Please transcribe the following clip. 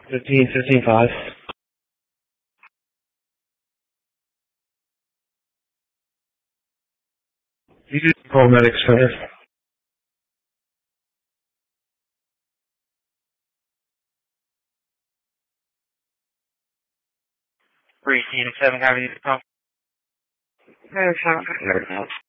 15-15-5. You do paramedics center. Phoenix 7 Avenue.